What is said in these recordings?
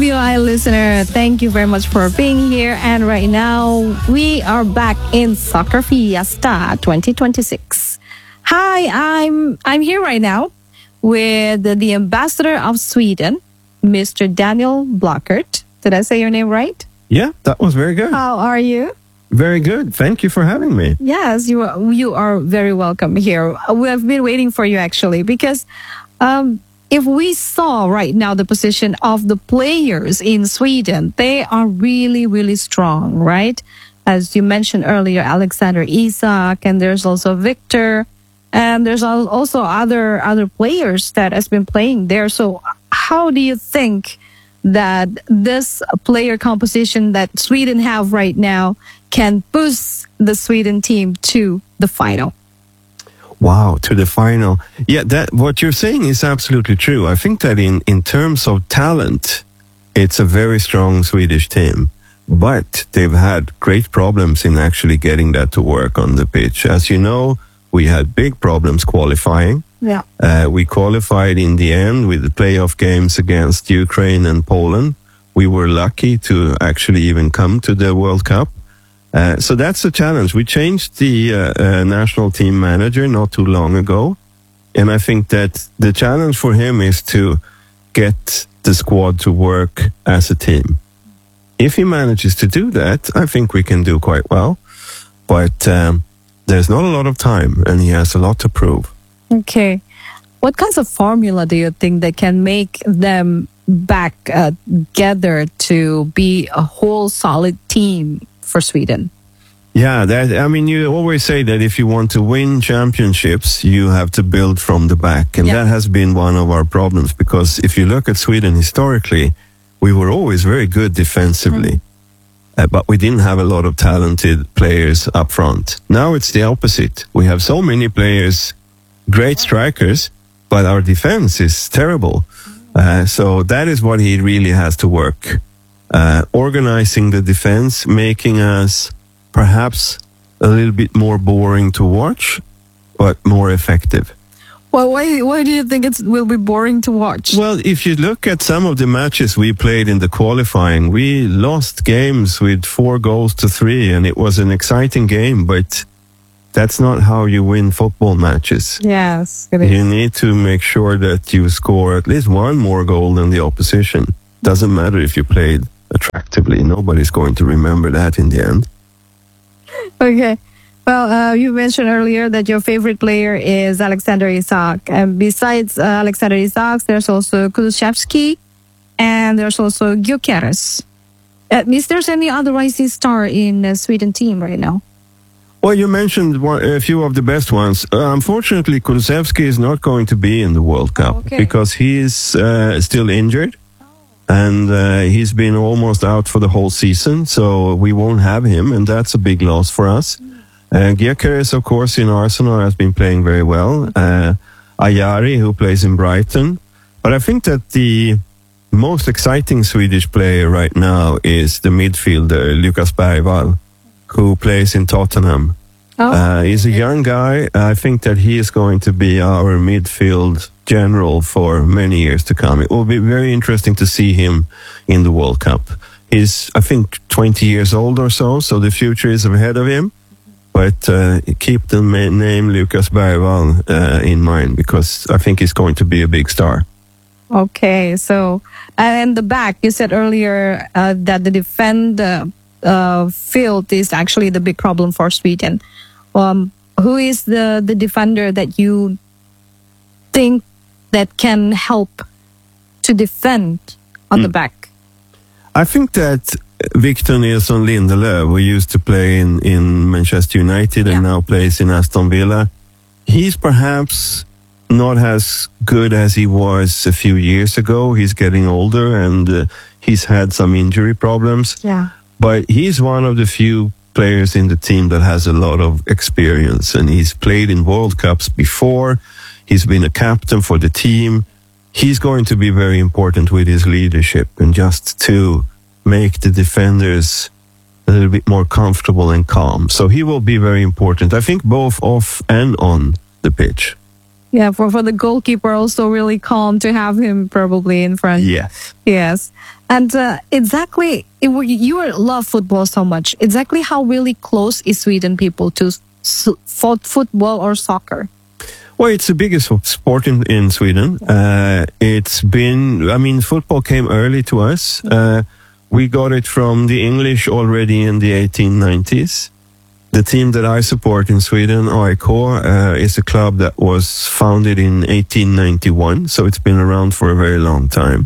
WI listener, thank you very much for being here. And right now, we are back in Soccer Fiesta 2026. Hi, I'm here right now with the ambassador of Sweden, Mr. Daniel Blockert. Did I say your name right? Yeah, that was very good. How are you? Very good. Thank you for having me. Yes, you are very welcome here. We have been waiting for you actually because if we saw right now the position of the players in Sweden, they are really, really strong, right? As you mentioned earlier, Alexander Isak, and there's also Victor, and there's also other players that has been playing there. So how do you think that this player composition that Sweden have right now can push the Sweden team to the final? Wow, to the final. Yeah, that what you're saying is absolutely true. I think that in terms of talent, it's a very strong Swedish team. But they've had great problems in actually getting that to work on the pitch. As you know, we had big problems qualifying. Yeah. We qualified in the end with the playoff games against Ukraine and Poland. We were lucky to actually even come to the World Cup. So that's a challenge. We changed the national team manager not too long ago. And I think that the challenge for him is to get the squad to work as a team. If he manages to do that, I think we can do quite well. But there's not a lot of time and he has a lot to prove. Okay. What kinds of formula do you think that can make them back together to be a whole solid team for Sweden? Yeah, you always say that if you want to win championships, you have to build from the back. And that has been one of our problems because if you look at Sweden historically, we were always very good defensively. But we didn't have a lot of talented players up front. Now it's the opposite. We have so many players, great strikers, but our defense is terrible. So that is what he really has to work. Organizing the defense, making us perhaps a little bit more boring to watch, but more effective. Well, why do you think it will be boring to watch? Well, if you look at some of the matches we played in the qualifying, we lost games with 4-3, and it was an exciting game, but that's not how you win football matches. Yes, it is. You need to make sure that you score at least one more goal than the opposition. Doesn't matter if you played attractively. Nobody's going to remember that in the end. Okay. Well, you mentioned earlier that your favorite player is Alexander Isak. And besides Alexander Isak, there's also Kulusevski and there's also Gyökeres. Is there any other rising star in the Sweden team right now? Well, you mentioned a few of the best ones. Unfortunately, Kulusevski is not going to be in the World Cup because he is still injured. And he's been almost out for the whole season, so we won't have him, and that's a big loss for us. Gyökeres, of course, in Arsenal has been playing very well. Ajari, who plays in Brighton. But I think that the most exciting Swedish player right now is the midfielder, Lucas Bergvall, who plays in Tottenham. He's a young guy. I think that he is going to be our midfield general for many years to come. It will be very interesting to see him in the World Cup. He's, I think, 20 years old or so the future is ahead of him. But keep the name Lucas Bergvall in mind because I think he's going to be a big star. Okay, so, and the back, you said earlier that the defend field is actually the big problem for Sweden. Who is the defender that you think that can help to defend on the back? I think that Victor Nilsson Lindelöf, who used to play in Manchester United and now plays in Aston Villa, he's perhaps not as good as he was a few years ago. He's getting older and he's had some injury problems. Yeah. But he's one of the few players in the team that has a lot of experience, and he's played in World Cups before. He's been a captain for the team. He's going to be very important with his leadership and just to make the defenders a little bit more comfortable and calm. So he will be very important, I think, both off and on the pitch. Yeah, for the goalkeeper, also really calm to have him probably in front. Yes. Yes. And exactly, you love football so much. Exactly how really close is Sweden people to football or soccer? Well, it's the biggest sport in Sweden. It's been, I mean, football came early to us. We got it from the English already in the 1890s. The team that I support in Sweden, AIK, is a club that was founded in 1891, so it's been around for a very long time.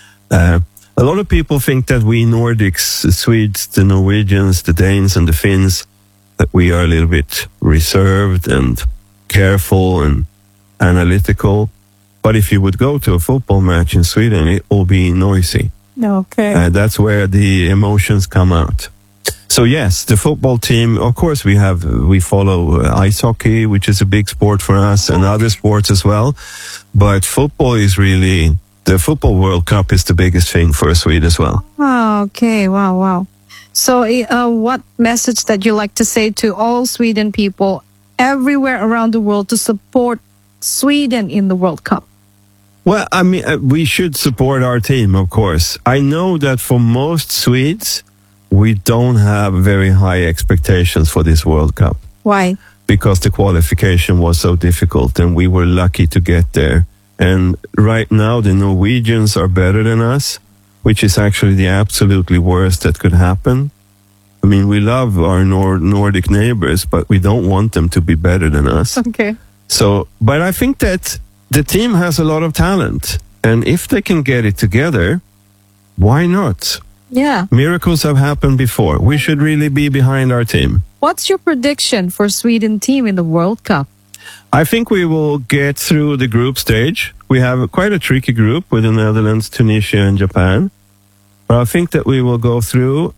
A lot of people think that we Nordics, the Swedes, the Norwegians, the Danes and the Finns, that we are a little bit reserved and careful and analytical. But if you would go to a football match in Sweden, it will be noisy. Okay. That's where the emotions come out. So yes, the football team, of course we follow ice hockey, which is a big sport for us, and other sports as well. But football is really, the Football World Cup is the biggest thing for Sweden as well. Oh, okay. Wow. So what message that you like to say to all Sweden people everywhere around the world to support Sweden in the World Cup? Well, I mean, we should support our team, of course. I know that for most Swedes, we don't have very high expectations for this World Cup. Why? Because the qualification was so difficult and we were lucky to get there. And right now the Norwegians are better than us, which is actually the absolutely worst that could happen. I mean, we love our Nordic neighbors, but we don't want them to be better than us. Okay. So, but I think that the team has a lot of talent. And if they can get it together, why not? Yeah. Miracles have happened before. We should really be behind our team. What's your prediction for Sweden team in the World Cup? I think we will get through the group stage. We have quite a tricky group with the Netherlands, Tunisia and Japan. But I think that we will go through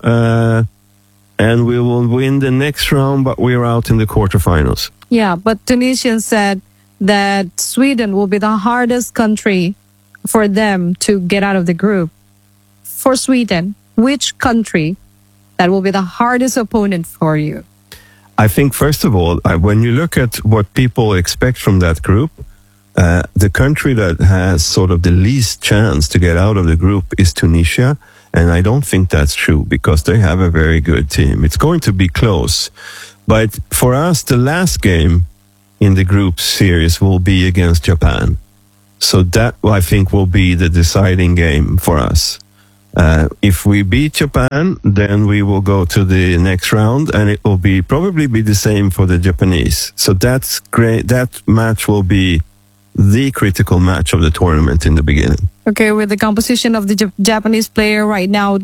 and we will win the next round, but we're out in the quarterfinals. Yeah, but Tunisian said that Sweden will be the hardest country for them to get out of the group. For Sweden, which country that will be the hardest opponent for you? I think, first of all, when you look at what people expect from that group, the country that has sort of the least chance to get out of the group is Tunisia. And I don't think that's true because they have a very good team. It's going to be close. But for us, the last game in the group series will be against Japan. So that, I think, will be the deciding game for us. If we beat Japan, then we will go to the next round and it will probably be the same for the Japanese. So that's great. That match will be the critical match of the tournament in the beginning. Okay, with the composition of the Japanese player right now,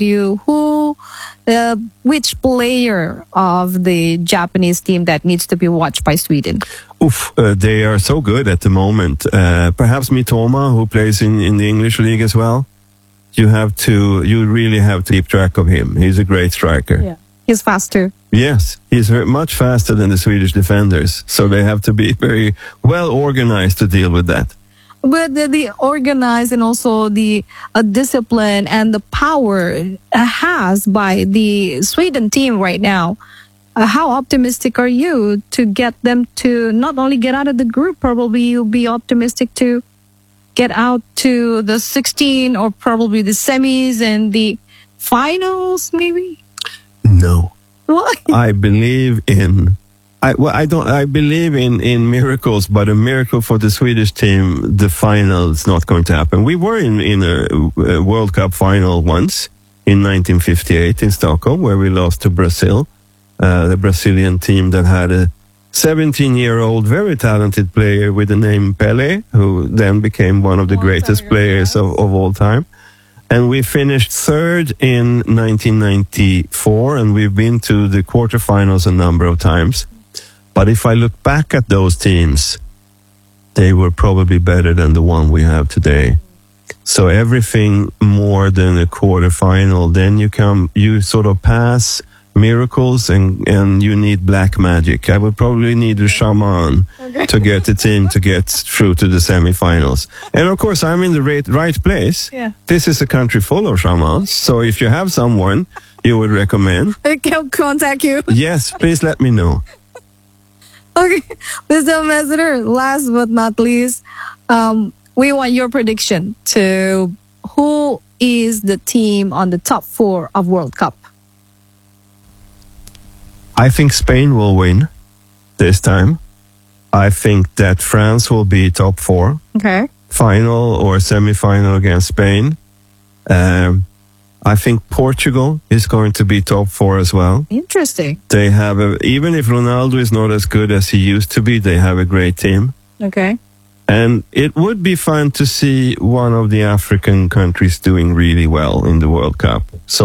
which player of the Japanese team that needs to be watched by Sweden? They are so good at the moment. Perhaps Mitoma, who plays in the English league as well. You really have to keep track of him. He's a great striker. Yeah. He's faster. Yes, he's much faster than the Swedish defenders. So they have to be very well organized to deal with that. But the organized and also the discipline and the power has by the Sweden team right now. How optimistic are you to get them to not only get out of the group, probably you'll be optimistic to get out to the 16 or probably the semis and the finals, maybe? No. What? I believe in miracles, but a miracle for the Swedish team, the final is not going to happen. We were in a World Cup final once in 1958 in Stockholm, where we lost to Brazil, the Brazilian team that had a 17-year-old, very talented player with the name Pelé, who then became one of the greatest players of all time. And we finished third in 1994, and we've been to the quarterfinals a number of times. But if I look back at those teams, they were probably better than the one we have today. So everything more than a quarterfinal, then you sort of pass miracles and you need black magic. I would probably need a shaman to get the team to get through to the semifinals. And of course, I'm in the right place. Yeah. This is a country full of shamans. So if you have someone you would recommend, I can contact you. yes, please let me know. Okay, Mr. Ambassador, last but not least, we want your prediction to who is the team on the top 4 of World Cup. I think Spain will win this time. I think that France will be top 4. Okay. Final or semi-final against Spain. I think Portugal is going to be top 4 as well. Interesting. They have even if Ronaldo is not as good as he used to be, they have a great team. Okay. And it would be fun to see one of the African countries doing really well in the World Cup. So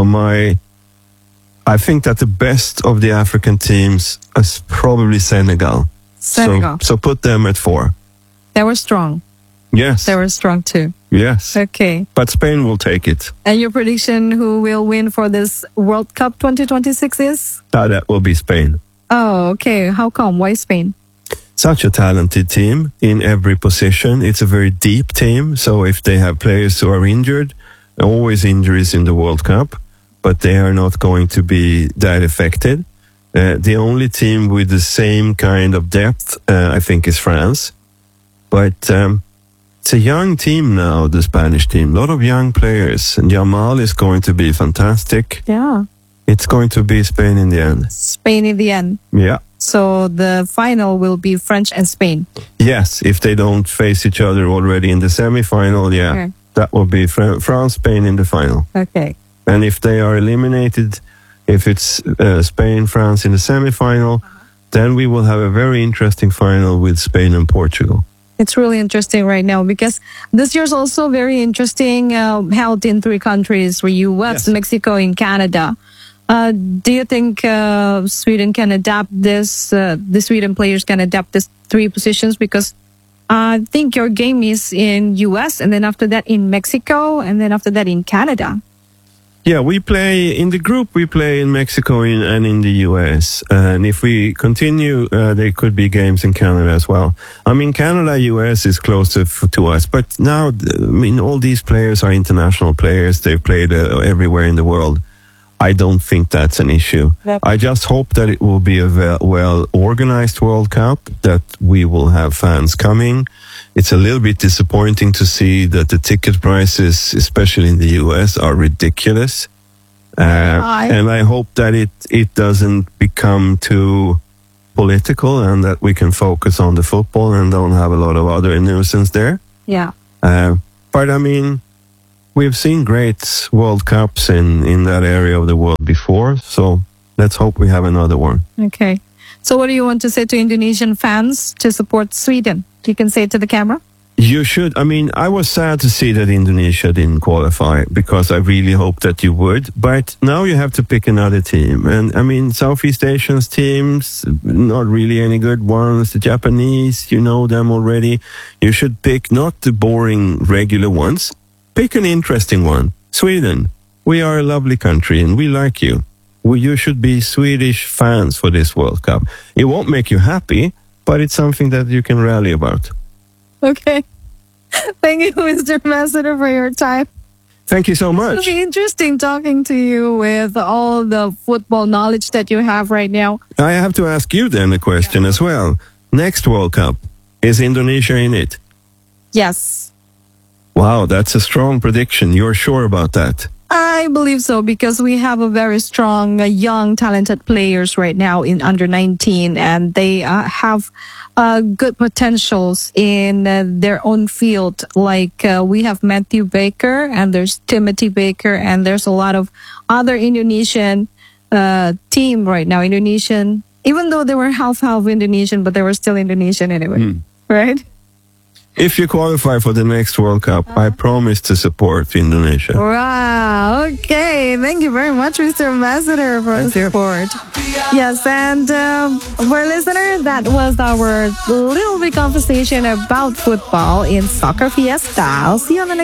I think that the best of the African teams is probably Senegal. Senegal. So put them at 4. They were strong. Yes. They were strong too. Yes. Okay. But Spain will take it. And your prediction who will win for this World Cup 2026 is? That will be Spain. Oh, okay. How come? Why Spain? Such a talented team in every position. It's a very deep team. So if they have players who are injured, always injuries in the World Cup, but they are not going to be that affected. The only team with the same kind of depth, I think, is France. But it's a young team now, the Spanish team. A lot of young players. And Yamal is going to be fantastic. Yeah. It's going to be Spain in the end. Spain in the end. Yeah. So the final will be French and Spain. Yes, if they don't face each other already in the semi-final, yeah. Okay. That will be France, Spain in the final. Okay. And if they are eliminated, if it's Spain, France in the semi-final, then we will have a very interesting final with Spain and Portugal. It's really interesting right now because this year's also very interesting, held in 3 countries, where US, Yes. Mexico, and Canada. Do you think Sweden can adapt this, the Sweden players can adapt these 3 positions? Because I think your game is in US, and then after that in Mexico, and then after that in Canada. Yeah, we play in the group. We play in Mexico and in the US. And if we continue, there could be games in Canada as well. I mean, Canada, US is closer to us. But now, I mean, all these players are international players. They've played everywhere in the world. I don't think that's an issue. Yep. I just hope that it will be a well-organized World Cup, that we will have fans coming. It's a little bit disappointing to see that the ticket prices, especially in the US, are ridiculous. And I hope that it doesn't become too political and that we can focus on the football and don't have a lot of other nuisance there. Yeah. But I mean, we've seen great World Cups in that area of the world before, so let's hope we have another one. Okay. So what do you want to say to Indonesian fans to support Sweden? You can say it to the camera. You should. I mean, I was sad to see that Indonesia didn't qualify because I really hoped that you would. But now you have to pick another team. And I mean, Southeast Asians teams, not really any good ones. The Japanese, you know them already. You should pick not the boring regular ones. Pick an interesting one. Sweden. We are a lovely country and we like you. You should be Swedish fans for this World Cup. It won't make you happy, but it's something that you can rally about. Okay. Thank you, Mr. Ambassador, for your time. Thank you so It'll much. be interesting talking to you with all the football knowledge that you have right now. I have to ask you then a question as well. Next World Cup, is Indonesia in it? Yes. Wow, that's a strong prediction. You're sure about that? I believe so, because we have a very strong, young, talented players right now in under 19, and they have good potentials in their own field. Like we have Matthew Baker, and there's Timothy Baker, and there's a lot of other Indonesian team right now. Indonesian, even though they were half Indonesian, but they were still Indonesian anyway, right? If you qualify for the next World Cup, I promise to support Indonesia. Wow. Okay. Thank you very much, Mr. Ambassador, for the support. Yes. And for listener, that was our little bit conversation about football in Soccer Fiesta. I'll see you on the next